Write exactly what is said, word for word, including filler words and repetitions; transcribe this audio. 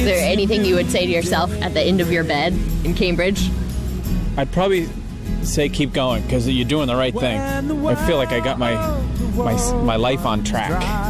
Is there anything you would say to yourself at the end of your bed in Cambridge? I'd probably say keep going, because you're doing the right thing. I feel like I got my my my life on track.